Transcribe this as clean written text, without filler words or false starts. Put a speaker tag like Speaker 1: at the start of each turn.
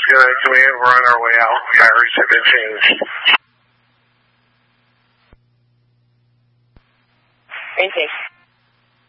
Speaker 1: Good. We're on our way out. Batteries have been changed.
Speaker 2: Anything.